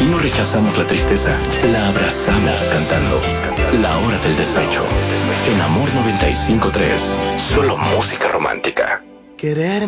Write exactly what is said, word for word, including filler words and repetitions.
no rechazamos la tristeza, la abrazamos cantando. La hora del despecho. En Amor noventa y cinco tres. Solo música romántica. Querer